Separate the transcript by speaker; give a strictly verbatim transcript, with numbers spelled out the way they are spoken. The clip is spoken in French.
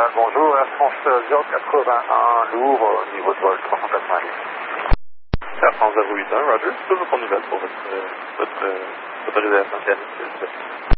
Speaker 1: bonjour, Air France zéro quatre-vingt-un, lourd, au niveau de vol trois cent quatre-vingt-dix.
Speaker 2: Air France zéro huit un, Roger. Toujours pour nouvelle pour votre, votre, votre réservation.